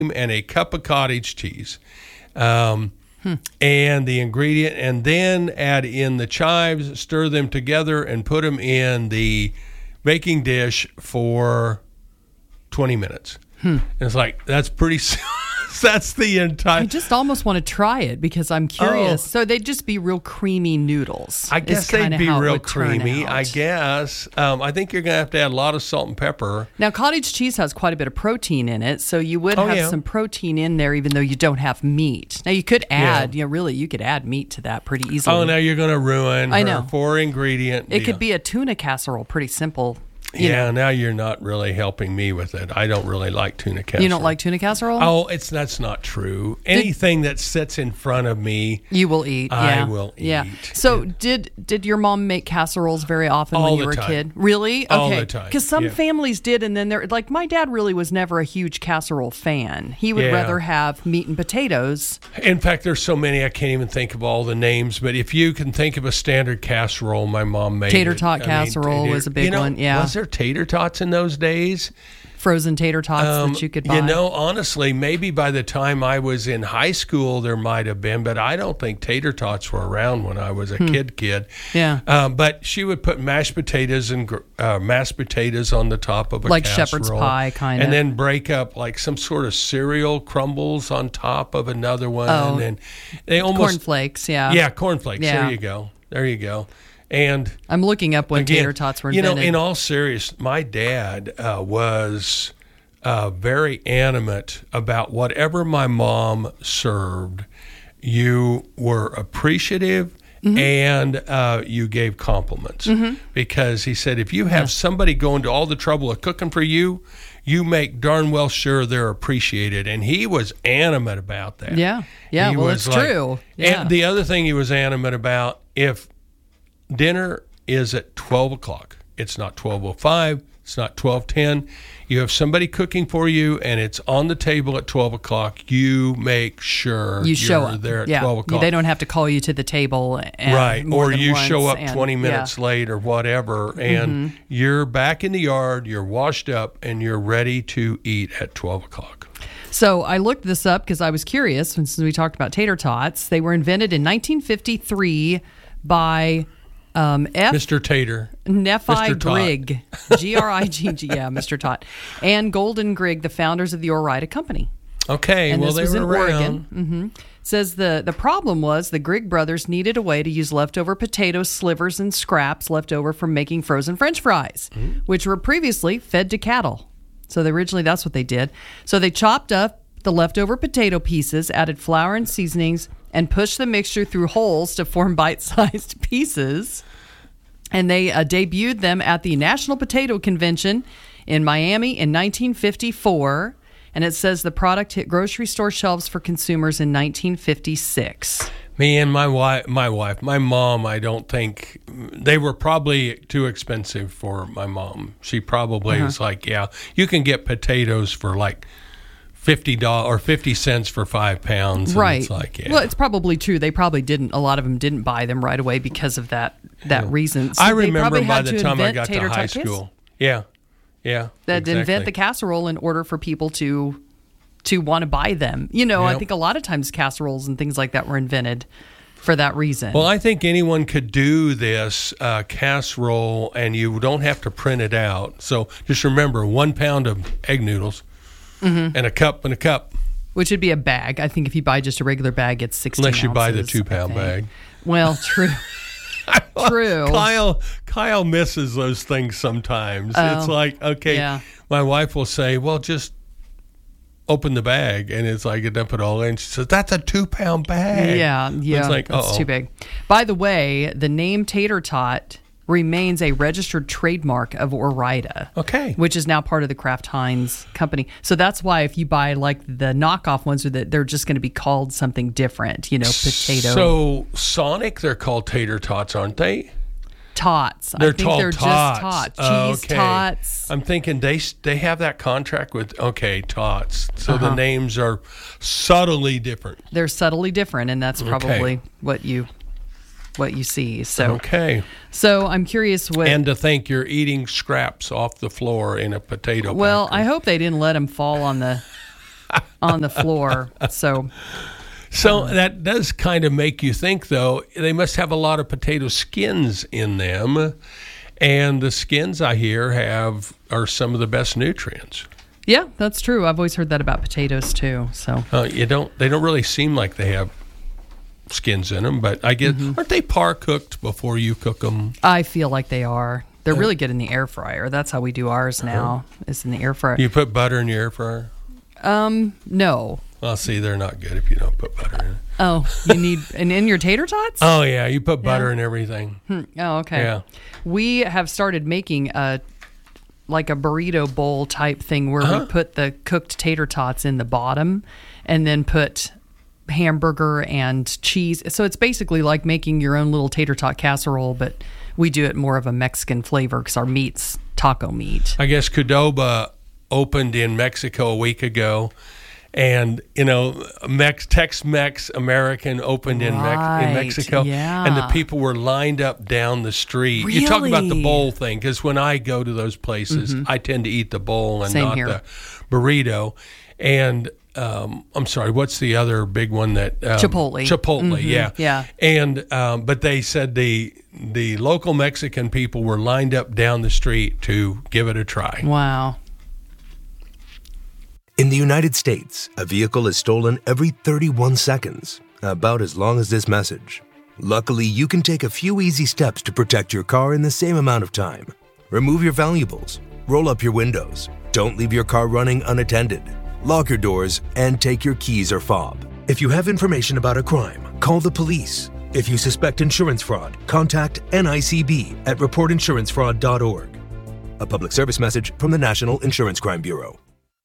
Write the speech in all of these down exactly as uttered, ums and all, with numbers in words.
and a cup of cottage cheese. Um, hmm. And the ingredient, and then add in the chives, stir them together, and put them in the baking dish for twenty minutes. Hmm. And it's like, that's pretty that's the entire... I just almost want to try it because I'm curious. Oh. So they'd just be real creamy noodles. I guess they'd be real creamy, I guess. Um, I think you're going to have to add a lot of salt and pepper. Now, cottage cheese has quite a bit of protein in it, so you would oh, have yeah. some protein in there even though you don't have meat. Now, you could add, yeah. you know, really, you could add meat to that pretty easily. Oh, now you're going to ruin I know. her four-ingredient It deal. could be a tuna casserole, pretty simple. You yeah, know. Now you're not really helping me with it. I don't really like tuna casserole. You don't like tuna casserole? Oh, it's that's not true. Anything did, that sits in front of me, you will eat. I yeah. will eat. Yeah. So yeah. did did your mom make casseroles very often All when you the were time. a kid? Really? Okay. All the time. Because some yeah. families did, and then they're like my dad really was never a huge casserole fan. He would yeah. rather have meat and potatoes. In fact, there's so many I can't even think of all the names. But if you can think of a standard casserole, my mom made tater it. tot I casserole mean, was a big you know, one. Yeah. Was there tater tots in those days? Frozen tater tots um, that you could buy. You know, honestly, maybe by the time I was in high school, there might have been, but I don't think tater tots were around when I was a hmm. kid kid. Yeah. Um, but she would put mashed potatoes and uh, mashed potatoes on the top of a like casserole. shepherd's pie, kind of. And then break up like some sort of cereal crumbles on top of another one. Oh. And then they almost... Cornflakes, yeah. Yeah, cornflakes. Yeah. There you go. There you go. And I'm looking up when again, tater tots were you invented. know, in all seriousness, my dad uh, was uh, very animate about whatever my mom served. You were appreciative mm-hmm. and uh, you gave compliments mm-hmm. because he said if you have yeah. somebody going to all the trouble of cooking for you, you make darn well sure they're appreciated. And he was animate about that. Yeah, yeah, he well, it's like, true. Yeah. And the other thing he was animate about, if dinner is at twelve o'clock. It's not twelve oh five. It's not twelve ten. You have somebody cooking for you, and it's on the table at twelve o'clock. You make sure you show you're up. there at yeah. twelve o'clock. They don't have to call you to the table. And right. more Or than you once show up and, twenty minutes yeah. late or whatever, and mm-hmm. you're back in the yard, you're washed up, and you're ready to eat at twelve o'clock. So I looked this up because I was curious, since we talked about tater tots. They were invented in nineteen fifty-three by... Um, F. Mister Tater. Nephi Grigg. G R I G G, yeah, Mister Tot. And Golden Grigg, the founders of the Ore-Ida Company. Okay, and well, this they was were in around. Oregon. Mm-hmm. Says the, the problem was the Grigg brothers needed a way to use leftover potato slivers and scraps left over from making frozen French fries, mm-hmm. which were previously fed to cattle. So they, originally that's what they did. So they chopped up the leftover potato pieces, added flour and seasonings, and pushed the mixture through holes to form bite-sized pieces. And they uh, debuted them at the National Potato Convention in Miami in nineteen fifty-four. And it says the product hit grocery store shelves for consumers in nineteen fifty-six. Me and my wife, my wife, my mom, I don't think, they were probably too expensive for my mom. She probably uh-huh. was like, yeah, you can get potatoes for like fifty dollars or fifty cents for five pounds. Right. And it's like, yeah. Well, it's probably true. They probably didn't, a lot of them didn't buy them right away because of that that yeah. reason. So I they remember by the to time I got to tater high tot kits. school. Yeah. Yeah. That exactly. invent the casserole in order for people to to want to buy them. You know, yep. I think a lot of times casseroles and things like that were invented for that reason. Well, I think anyone could do this uh, casserole, and you don't have to print it out. So just remember, one pound of egg noodles mm-hmm. and a cup and a cup. Which would be a bag. I think if you buy just a regular bag, it's sixteen Unless you ounces, buy the two-pound bag. Well, true. True. Kyle Kyle misses those things sometimes. Oh, it's like, okay, yeah. my wife will say, well, just open the bag. And it's like, you dump it all in. She says, that's a two-pound bag. Yeah, yeah, it's like, that's uh-oh. too big. By the way, the name Tater Tot remains a registered trademark of Ore-Ida. Okay. Which is now part of the Kraft Heinz company. So that's why if you buy like the knockoff ones, or that they're just going to be called something different, you know, potato. So Sonic, they're called tater tots, aren't they? Tots. They're I think called they're tots. just tots. Oh, Cheese okay. tots. I'm thinking they they have that contract with, okay, tots. So Uh-huh. the names are subtly different. They're subtly different, and that's probably Okay. what you what you see. So Okay. So I'm curious what. And to think you're eating scraps off the floor in a potato well, packer. I hope they didn't let them fall on the on the floor. So, so um, that does kind of make you think, though, they must have a lot of potato skins in them. And the skins, I hear, have are some of the best nutrients. Yeah, that's true. I've always heard that about potatoes too. So uh, you don't. They don't really seem like they have skins in them, but I guess mm-hmm. aren't they par cooked before you cook them? I feel like they are. They're uh, really good in the air fryer. That's how we do ours now. Uh-huh. Is in the air fryer. You put butter in your air fryer? Um, no. Well, see, they're not good if you don't put butter in it. Oh, you need and in your tater tots? Oh yeah, you put butter yeah. in everything. Hmm. Oh, okay. Yeah. We have started making a. like a burrito bowl type thing where uh-huh. we put the cooked tater tots in the bottom and then put hamburger and cheese. So it's basically like making your own little tater tot casserole, but we do it more of a Mexican flavor because our meat's taco meat. I guess Qdoba opened in Mexico a week ago. And, you know, Mex- Tex-Mex American opened in, right. Mex- in Mexico. Yeah. And the people were lined up down the street. Really? You talk about the bowl thing, because when I go to those places, mm-hmm. I tend to eat the bowl and Same not here. the burrito. And um, I'm sorry, what's the other big one that... Um, Chipotle. Chipotle, mm-hmm. yeah. Yeah. And, um, but they said the the local Mexican people were lined up down the street to give it a try. Wow. In the United States, a vehicle is stolen every thirty-one seconds, about as long as this message. Luckily, you can take a few easy steps to protect your car in the same amount of time. Remove your valuables, roll up your windows, don't leave your car running unattended, lock your doors, and take your keys or fob. If you have information about a crime, call the police. If you suspect insurance fraud, contact N I C B at report insurance fraud dot org. A public service message from the National Insurance Crime Bureau.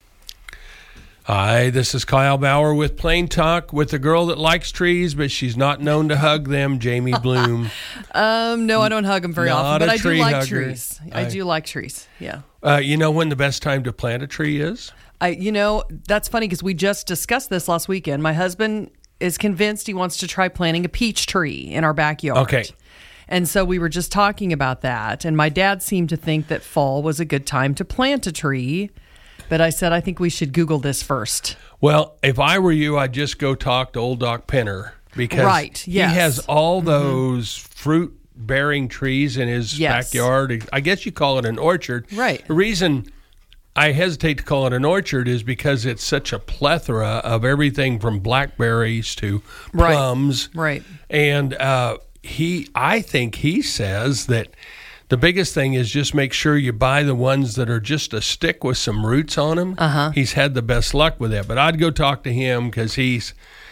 Hi, this is Kyle Bauer with Plain Talk with a girl that likes trees, but she's not known to hug them, Jamie Bloom. um, no, I don't hug them very not often, but I do like hugger. trees. I, I do like trees, yeah. Uh, you know when the best time to plant a tree is? I, you know, that's funny because we just discussed this last weekend. My husband is convinced he wants to try planting a peach tree in our backyard. Okay. And so we were just talking about that, and my dad seemed to think that fall was a good time to plant a tree. But I said, I think we should Google this first. Well, if I were you, I'd just go talk to old Doc Penner because right, yes. he has all those mm-hmm. fruit-bearing trees in his yes. backyard. I guess you call it an orchard. Right. The reason I hesitate to call it an orchard is because it's such a plethora of everything from blackberries to plums. Right. right. And uh, he, I think he says that the biggest thing is just make sure you buy the ones that are just a stick with some roots on them. Uh-huh. He's had the best luck with that. But I'd go talk to him because he's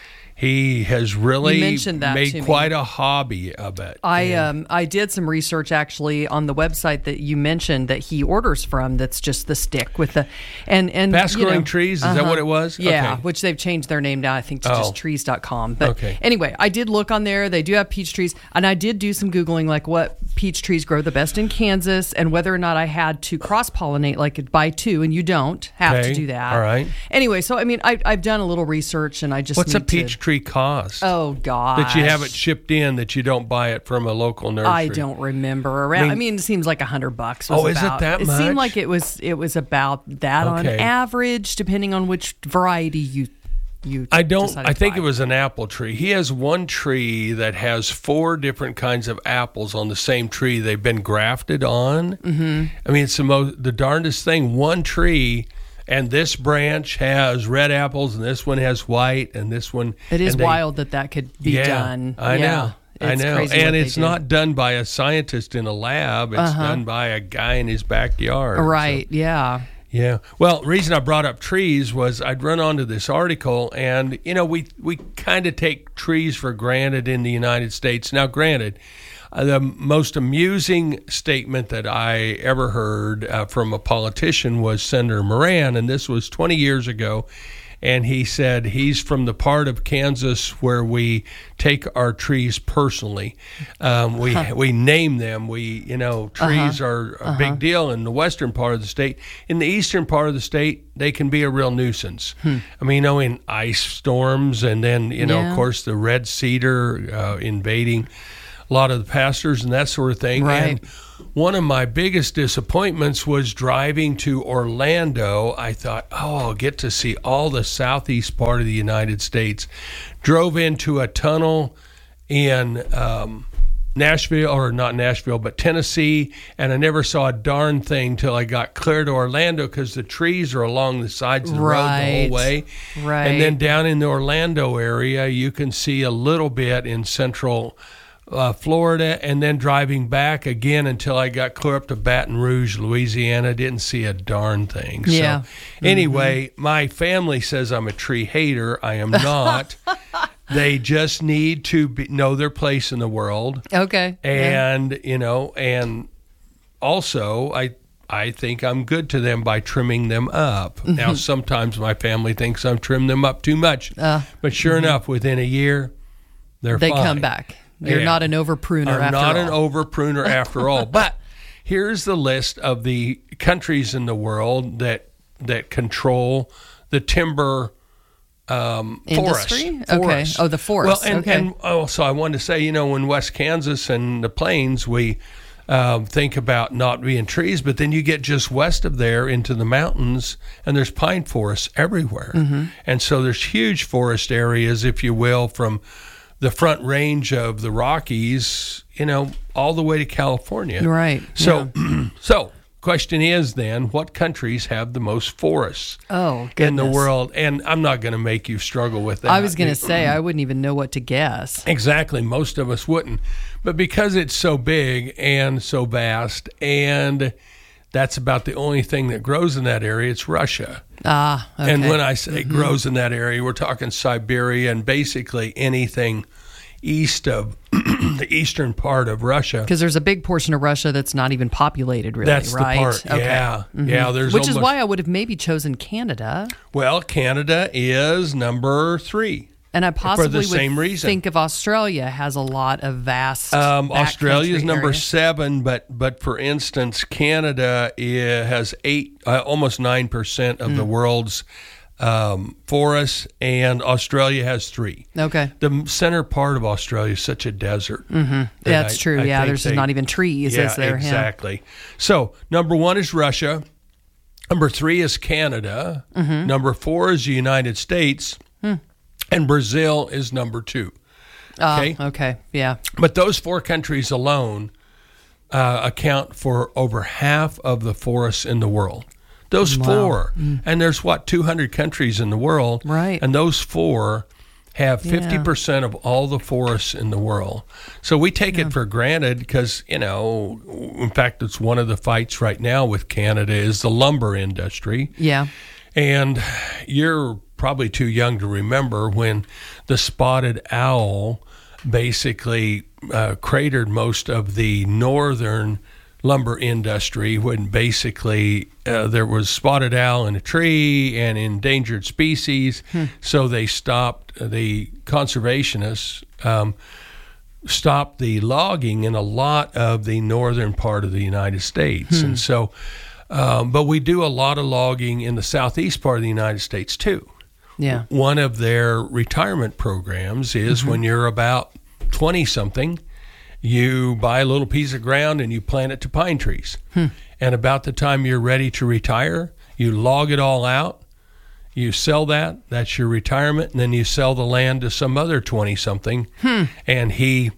he has really made quite a hobby of it. I um I did some research actually on the website that you mentioned that he orders from. That's just the stick with the and and Fast Growing you know, Trees. Is uh-huh. that what it was? Yeah, okay. which they've changed their name now. I think to oh. just trees dot com. But okay. anyway, I did look on there. They do have peach trees, and I did do some Googling, like what peach trees grow the best in Kansas, and whether or not I had to cross pollinate, like buy two, and you don't have okay. to do that. All right. Anyway, so I mean, I, I've done a little research, and I just what's need a peach to, tree cost? Oh gosh, that you have it shipped in, that you don't buy it from a local nursery. I don't remember. Around, I mean, I mean it seems like a hundred bucks. Was oh, is about, it that it much? It seemed like it was. It was about that okay. on average, depending on which variety you. You I don't. I think buy. it was an apple tree. He has one tree that has four different kinds of apples on the same tree. They've been grafted on. Mm-hmm. I mean, it's the most the darndest thing. One tree. And this branch has red apples, and this one has white, and this one... It is they, wild that that could be yeah, done. I yeah, know. I know. And it's not done by a scientist in a lab. It's uh-huh. done by a guy in his backyard. Right, so, yeah. Yeah. Well, the reason I brought up trees was I'd run onto this article, and, you know, we, we kind of take trees for granted in the United States. Now, granted... Uh, the most amusing statement that I ever heard uh, from a politician was Senator Moran, and this was twenty years ago. And he said he's from the part of Kansas where we take our trees personally. Um, we huh. we name them. We you know trees uh-huh. are a uh-huh. big deal in the western part of the state. In the eastern part of the state, they can be a real nuisance. Hmm. I mean, you know, in ice storms, and then you know, yeah. of course, the red cedar uh, invading a lot of the pastors and that sort of thing. Right. And one of my biggest disappointments was driving to Orlando. I thought, oh, I'll get to see all the southeast part of the United States. Drove into a tunnel in um, Nashville, or not Nashville, but Tennessee, and I never saw a darn thing till I got clear to Orlando because the trees are along the sides of the road the Right. whole way. Right. And then down in the Orlando area, you can see a little bit in central uh, Florida, and then driving back again until I got clear up to Baton Rouge, Louisiana, didn't see a darn thing. Yeah. So anyway, my family says I'm a tree hater. I am not. They just need to be, know their place in the world. Okay. And, you know, and also I I think I'm good to them by trimming them up. Mm-hmm. Now, sometimes my family thinks I'm trimming them up too much. Uh, but sure enough, within a year, they're They fine. come back. You're Yeah. not an over pruner I'm after not all. an over pruner after all. But here's the list of the countries in the world that that control the timber um, Industry? forest. Okay. Forest. Oh, the forest. Well, and, Okay. and also I wanted to say, you know, in West Kansas and the plains, we um, think about not being trees, but then you get just west of there into the mountains, and there's pine forests everywhere. Mm-hmm. And so there's huge forest areas, if you will, from the front range of the Rockies, you know, all the way to California. Right. So, so question is then, what countries have the most forests Oh, in the goodness. world? And I'm not going to make you struggle with that. I was going to say, I wouldn't even know what to guess. Exactly. Most of us wouldn't. But because it's so big and so vast, and that's about the only thing that grows in that area, it's Russia. Ah, okay. And when I say grows in that area, we're talking Siberia and basically anything east of the eastern part of Russia. Because there's a big portion of Russia that's not even populated, really, That's right? the part. Okay. Yeah. Yeah. There's Which is almost- why I would have maybe chosen Canada. Well, Canada is number three. And I possibly the same would reason. think of Australia has a lot of vast. Um, backcountry Australia is number area. seven, but but for instance, Canada i- has eight, uh, almost nine percent of the Mm. world's um, forests, and Australia has three. Okay. The center part of Australia is such a desert. Mm-hmm. That's true. Yeah, there's just not even trees, Yeah, is there? Yeah. exactly. So number one is Russia. Number three is Canada. Mm-hmm. Number four is the United States. Hmm. And Brazil is number two. Ah, Okay. okay. Yeah. But those four countries alone uh, account for over half of the forests in the world. Those four. And there's, what, two hundred countries in the world. Right. And those four have fifty percent of all the forests in the world. So we take it for granted because, you know, in fact, it's one of the fights right now with Canada is the lumber industry. Yeah. And you're probably too young to remember when the spotted owl basically uh, cratered most of the northern lumber industry, when basically uh, there was spotted owl in a tree and endangered species. Hmm. So they stopped, the conservationists um, stopped the logging in a lot of the northern part of the United States. Hmm. And so, um, but we do a lot of logging in the southeast part of the United States too. Yeah. One of their retirement programs is Mm-hmm. when you're about twenty-something, you buy a little piece of ground and you plant it to pine trees. Hmm. And about the time you're ready to retire, you log it all out, you sell that, that's your retirement, and then you sell the land to some other twenty-something, hmm. and he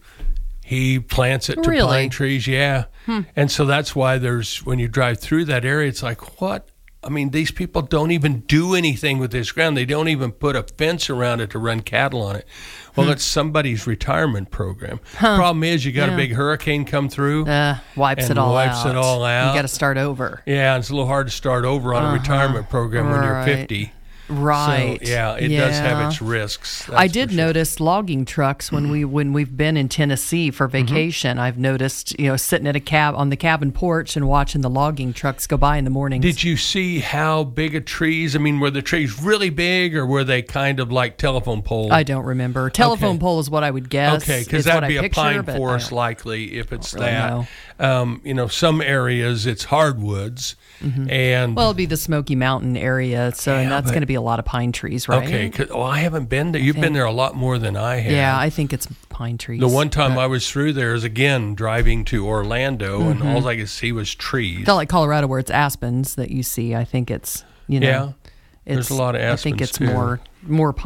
he plants it to Really? pine trees, yeah. Hmm. And so that's why there's, when you drive through that area, it's like, what? I mean, these people don't even do anything with this ground. They don't even put a fence around it to run cattle on it. Well, Hmm. it's somebody's retirement program. Problem is, you got Yeah. a big hurricane come through. Uh, wipes And it all wipes out. it all out. You got to start over. Yeah, it's a little hard to start over on a retirement program when you're Right. fifty. Right. So, yeah, it does have Yeah. its risks. that's I for did sure. notice logging trucks when we when we've been in Tennessee for vacation. I've noticed, you know, sitting at a cab on the cabin porch and watching the logging trucks go by in the mornings. Did you see how big a trees? I mean, were the trees really big, or were they kind of like telephone poles? I don't remember. Telephone Okay. pole is what I would guess. Okay, because is what that'd be I a picture, pine but I forest don't- likely if it's don't really that. know. Um, you know, some areas it's hardwoods, and Well, it'd be the Smoky Mountain area, so and Yeah, that's but- going to be a lot of pine trees, right? Okay. 'Cause- Well, I haven't been there. You've been think- there a lot more than I have. Yeah, I think it's pine trees. The one time but- I was through there is again driving to Orlando, Mm-hmm. and all I could see was trees. It's not like Colorado where it's aspens that you see. I think it's, you know, Yeah. it's, There's a lot of I think aspens, it's too. more more pine.